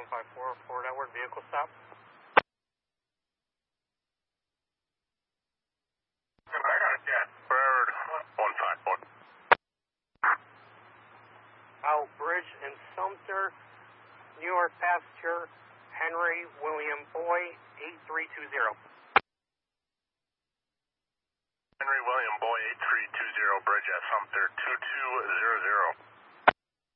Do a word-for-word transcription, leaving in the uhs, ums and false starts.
five four, Ford Edward, vehicle stop. I got it, yeah. Bird one five four. Out Bridge in Sumter, New York passenger, Henry William Boy, eight three two zero. Henry William Boy, eight three two zero, bridge at Sumter, two two zero zero.